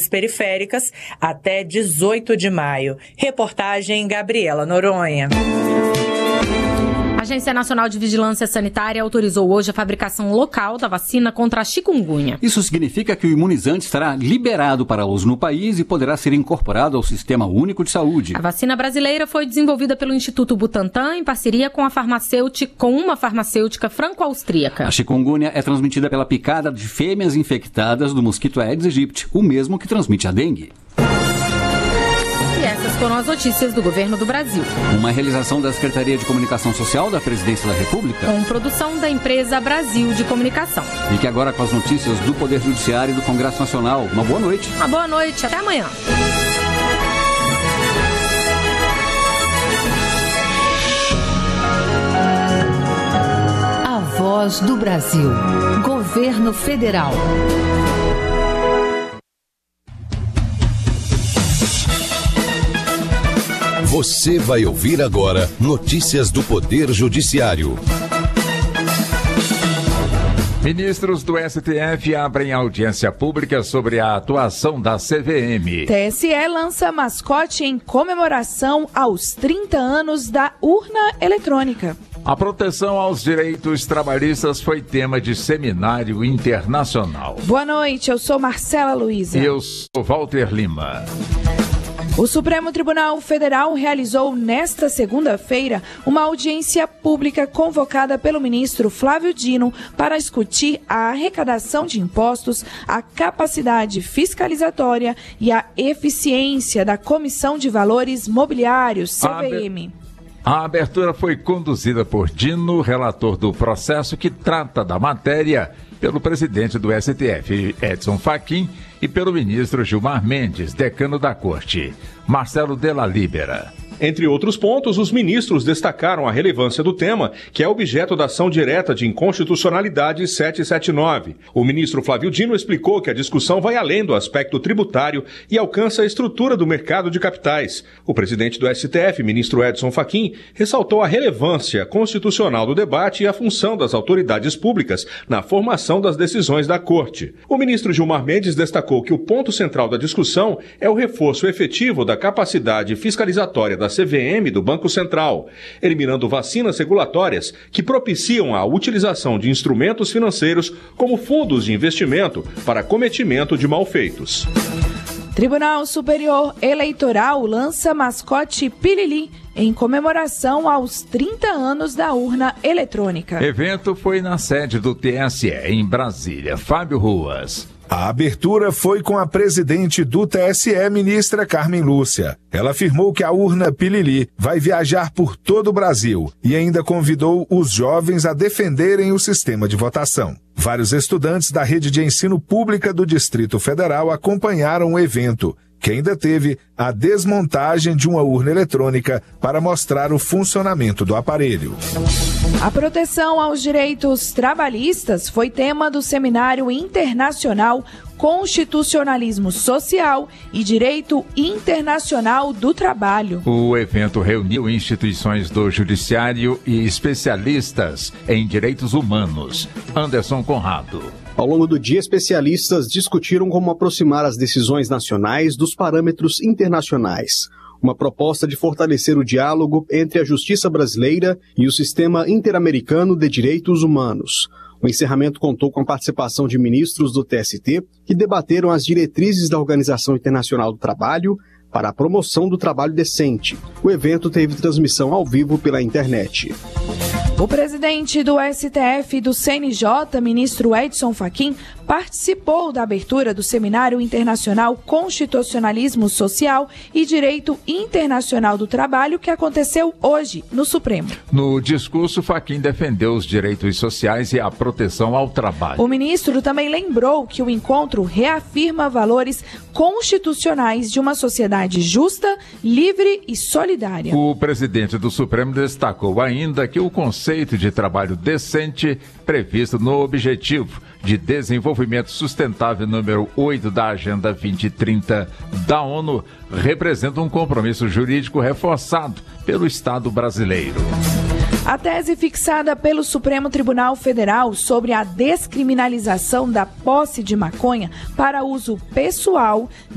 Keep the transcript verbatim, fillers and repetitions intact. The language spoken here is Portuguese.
periféricas até dezoito de maio. Reportagem Gabriela Noronha. A Agência Nacional de Vigilância Sanitária autorizou hoje a fabricação local da vacina contra a chikungunya. Isso significa que o imunizante estará liberado para uso no país e poderá ser incorporado ao Sistema Único de Saúde. A vacina brasileira foi desenvolvida pelo Instituto Butantan em parceria com, a farmacêutica, com uma farmacêutica franco-austríaca. A chikungunya é transmitida pela picada de fêmeas infectadas do mosquito Aedes aegypti, o mesmo que transmite a dengue. E essas foram as notícias do governo do Brasil. Uma realização da Secretaria de Comunicação Social da Presidência da República. Com produção da empresa Brasil de Comunicação. Fique agora com as notícias do Poder Judiciário e do Congresso Nacional. Uma boa noite. Uma boa noite. Até amanhã. A Voz do Brasil. Governo Federal. Você vai ouvir agora notícias do Poder Judiciário. Ministros do S T F abrem audiência pública sobre a atuação da C V M. T S E lança mascote em comemoração aos trinta anos da urna eletrônica. A proteção aos direitos trabalhistas foi tema de seminário internacional. Boa noite, eu sou Marcela Luiza. E eu sou Walter Lima. O Supremo Tribunal Federal realizou nesta segunda-feira uma audiência pública convocada pelo ministro Flávio Dino para discutir a arrecadação de impostos, a capacidade fiscalizatória e a eficiência da Comissão de Valores Mobiliários, C V M. A abertura foi conduzida por Dino, relator do processo que trata da matéria, pelo presidente do S T F, Edson Fachin, e pelo ministro Gilmar Mendes, decano da Corte, Marcelo Della Libera. Entre outros pontos, os ministros destacaram a relevância do tema, que é objeto da ação direta de inconstitucionalidade setecentos e setenta e nove. O ministro Flávio Dino explicou que a discussão vai além do aspecto tributário e alcança a estrutura do mercado de capitais. O presidente do S T F, ministro Edson Fachin, ressaltou a relevância constitucional do debate e a função das autoridades públicas na formação das decisões da Corte. O ministro Gilmar Mendes destacou que o ponto central da discussão é o reforço efetivo da capacidade fiscalizatória da C V M do Banco Central, eliminando vacinas regulatórias que propiciam a utilização de instrumentos financeiros como fundos de investimento para cometimento de malfeitos. Tribunal Superior Eleitoral lança mascote Pilili em comemoração aos trinta anos da urna eletrônica. Evento foi na sede do T S E, em Brasília. Fábio Ruas. A abertura foi com a presidente do T S E, ministra Carmen Lúcia. Ela afirmou que a urna Pilili vai viajar por todo o Brasil e ainda convidou os jovens a defenderem o sistema de votação. Vários estudantes da rede de ensino pública do Distrito Federal acompanharam o evento, que ainda teve a desmontagem de uma urna eletrônica para mostrar o funcionamento do aparelho. A proteção aos direitos trabalhistas foi tema do Seminário Internacional Constitucionalismo Social e Direito Internacional do Trabalho. O evento reuniu instituições do Judiciário e especialistas em direitos humanos. Anderson Conrado. Ao longo do dia, especialistas discutiram como aproximar as decisões nacionais dos parâmetros internacionais. Uma proposta de fortalecer o diálogo entre a justiça brasileira e o sistema interamericano de direitos humanos. O encerramento contou com a participação de ministros do T S T, que debateram as diretrizes da Organização Internacional do Trabalho para a promoção do trabalho decente. O evento teve transmissão ao vivo pela internet. O presidente do S T F e do C N J, ministro Edson Fachin, participou da abertura do Seminário Internacional Constitucionalismo Social e Direito Internacional do Trabalho, que aconteceu hoje no Supremo. No discurso, Fachin defendeu os direitos sociais e a proteção ao trabalho. O ministro também lembrou que o encontro reafirma valores constitucionais de uma sociedade justa, livre e solidária. O presidente do Supremo destacou ainda que o conceito de trabalho decente, previsto no Objetivo de Desenvolvimento Sustentável número oito da Agenda vinte e trinta da ONU, representa um compromisso jurídico reforçado pelo Estado brasileiro. A tese fixada pelo Supremo Tribunal Federal sobre a descriminalização da posse de maconha para uso pessoal